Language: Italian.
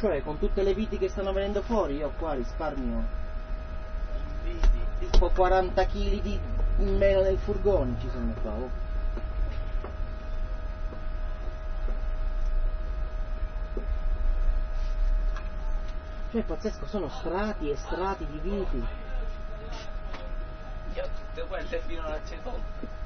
Cioè, con tutte le viti che stanno venendo fuori, io qua risparmio Viti. tipo 40 kg di in meno nel furgone ci sono qua. Oh. Cioè, è pazzesco, sono strati e strati di viti. Io tutte quelle fino all'acetone.